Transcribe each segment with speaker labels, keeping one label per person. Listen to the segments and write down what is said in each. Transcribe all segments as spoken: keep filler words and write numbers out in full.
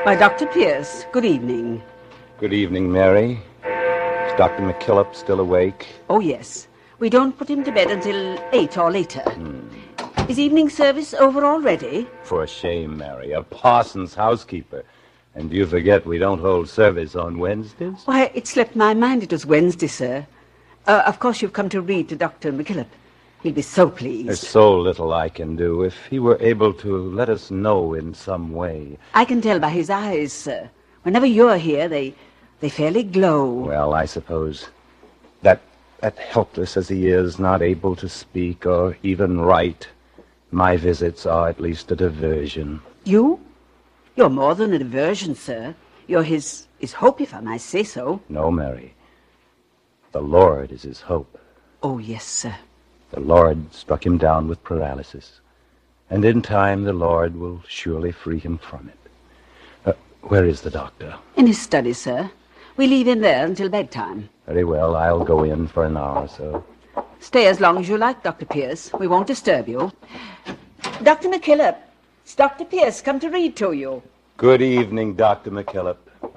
Speaker 1: Why, Doctor Pierce, good evening.
Speaker 2: Good evening, Mary. Is Doctor McKillop still awake?
Speaker 1: Oh, yes. We don't put him to bed until eight or later.
Speaker 2: Hmm.
Speaker 1: Is evening service over already?
Speaker 2: For shame, Mary. A parson's housekeeper. And you forget we don't hold service on Wednesdays?
Speaker 1: Why, it slipped my mind it was Wednesday, sir. Uh, of course you've come to read to Doctor McKillop. He'll be so pleased.
Speaker 2: There's so little I can do. If he were able to let us know in some way.
Speaker 1: I can tell by his eyes, sir. Whenever you're here, they they fairly glow.
Speaker 2: Well, I suppose that, that helpless as he is, not able to speak or even write, my visits are at least a diversion.
Speaker 1: You? You're more than a diversion, sir. You're his, his hope, if I might say so.
Speaker 2: No, Mary. The Lord is his hope.
Speaker 1: Oh, yes, sir.
Speaker 2: The Lord struck him down with paralysis, and in time the Lord will surely free him from it. Uh, where is the doctor?
Speaker 1: In his study, sir. We leave him there until bedtime.
Speaker 2: Very well, I'll go in for an hour or so.
Speaker 1: Stay as long as you like, Doctor Pierce. We won't disturb you. Doctor McKillop, it's Doctor Pierce come to read to you.
Speaker 2: Good evening, Doctor McKillop.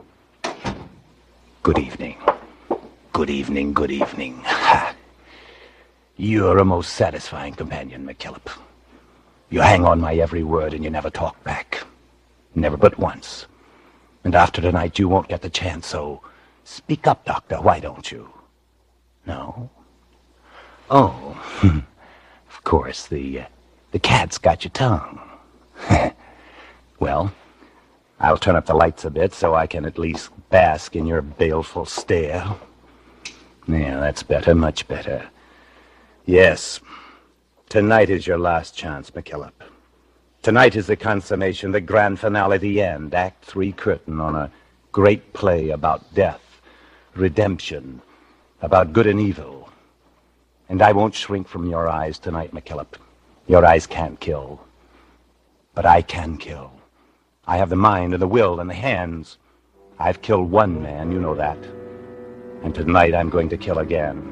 Speaker 2: Good evening. Good evening, good evening. Ha. You're a most satisfying companion, McKillop. You hang on my every word and you never talk back. Never but once. And after tonight you won't get the chance, so speak up, Doctor, why don't you? No? Oh, of course, the, uh, the cat's got your tongue. Well, I'll turn up the lights a bit so I can at least bask in your baleful stare. Yeah, that's better, much better. Yes, tonight is your last chance, McKillop. Tonight is the consummation, the grand finale, the end, Act Three curtain on a great play about death, redemption, about good and evil. And I won't shrink from your eyes tonight, McKillop. Your eyes can't kill. But I can kill. I have the mind and the will and the hands. I've killed one man, you know that. And tonight I'm going to kill again.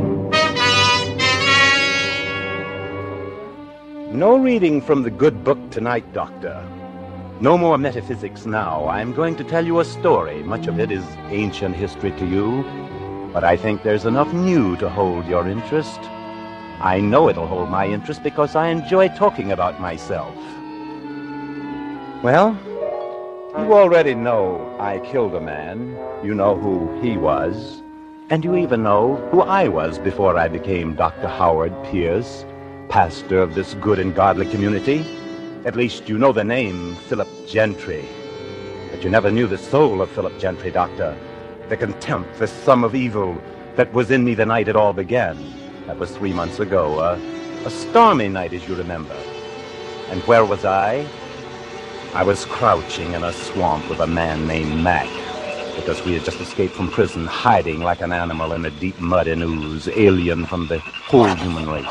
Speaker 2: No reading from the good book tonight, Doctor. No more metaphysics now. I'm going to tell you a story. Much of it is ancient history to you, but I think there's enough new to hold your interest. I know it'll hold my interest because I enjoy talking about myself. Well, you already know I killed a man. You know who he was. And you even know who I was before I became Doctor Howard Pierce, pastor of this good and godly community. At least you know the name Philip Gentry. But you never knew the soul of Philip Gentry, Doctor. The contempt, the sum of evil that was in me the night it all began. That was three months ago, uh, a stormy night, as you remember. And where was I? I was crouching in a swamp with a man named Mac, because we had just escaped from prison, hiding like an animal in the deep mud and ooze, alien from the whole human race.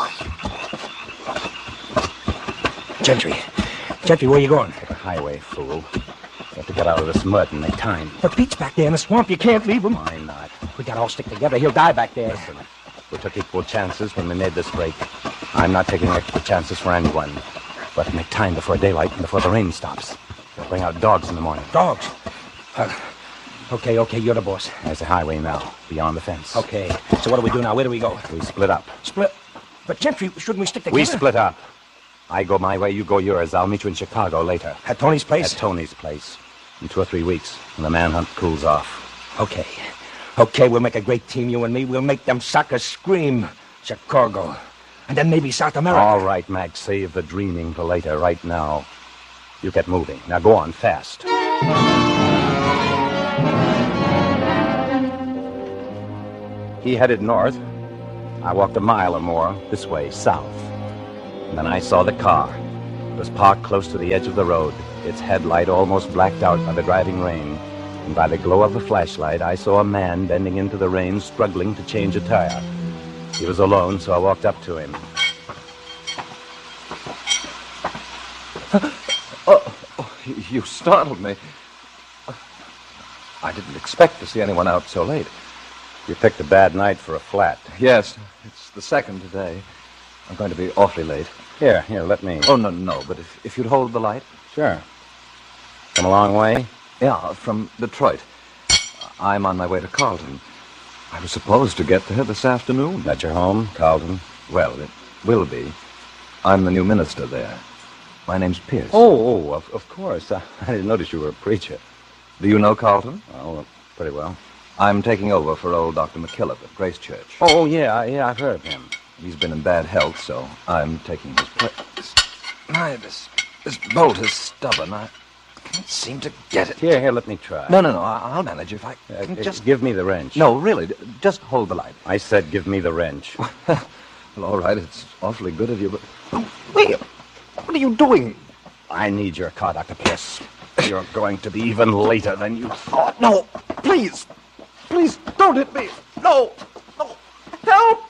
Speaker 3: Gentry. Gentry, where are you going?
Speaker 2: To the highway, fool. You have to get out of this mud and make time.
Speaker 3: But Pete's back there in the swamp. You can't leave him.
Speaker 2: Why not?
Speaker 3: We gotta all stick together. He'll die back there.
Speaker 2: Listen, we took equal chances when we made this break. I'm not taking extra chances for anyone. But make time before daylight and before the rain stops. We'll bring out dogs in the morning.
Speaker 3: Dogs? Uh, okay, okay, you're the boss.
Speaker 2: There's the highway now, beyond the fence.
Speaker 3: Okay, so what do we do now? Where do we go?
Speaker 2: We split up.
Speaker 3: Split? But Gentry, shouldn't we stick together?
Speaker 2: We split up. I go my way, you go yours. I'll meet you in Chicago later.
Speaker 3: At Tony's place?
Speaker 2: At Tony's place. In two or three weeks, when the manhunt cools off.
Speaker 3: Okay. Okay, we'll make a great team, you and me. We'll make them suckers scream. Chicago. And then maybe South America.
Speaker 2: All right, Mac, save the dreaming for later. Right now, you get moving. Now go on, fast. He headed north. I walked a mile or more this way, south. And then I saw the car. It was parked close to the edge of the road, its headlight almost blacked out by the driving rain. And by the glow of the flashlight, I saw a man bending into the rain, struggling to change a tire. He was alone, so I walked up to him.
Speaker 4: Oh, oh, you startled me. I didn't expect to see anyone out so late.
Speaker 2: You picked a bad night for a flat.
Speaker 4: Yes, it's the second today. I'm going to be awfully late.
Speaker 2: Here, here, let me...
Speaker 4: Oh, no, no, but if, if you'd hold the light.
Speaker 2: Sure. Come a long way?
Speaker 4: Yeah, from Detroit. I'm on my way to Carlton. I was supposed to get there this afternoon.
Speaker 2: That's your home, Carlton?
Speaker 4: Well, it will be. I'm the new minister there. My name's Pierce.
Speaker 2: Oh, oh of, of course. I, I didn't notice you were a preacher.
Speaker 4: Do you know Carlton?
Speaker 2: Well, pretty well.
Speaker 4: I'm taking over for old Doctor McKillop at Grace Church.
Speaker 2: Oh, yeah, yeah, I've heard of him.
Speaker 4: He's been in bad health, so I'm taking his place. My, this, this bolt is stubborn. I can't seem to get it.
Speaker 2: Here, here, let me try.
Speaker 4: No, no, no, I- I'll manage if I
Speaker 2: Uh,
Speaker 4: can
Speaker 2: uh,
Speaker 4: just...
Speaker 2: Give me the wrench.
Speaker 4: No, really, d- just hold the light.
Speaker 2: I said give me the wrench.
Speaker 4: Well, all right, it's awfully good of you, but... Oh, wait, what are you doing?
Speaker 2: I need your car, Doctor Pierce. You're going to be even later than you thought.
Speaker 4: No, please, please, don't hit me. No, no, help!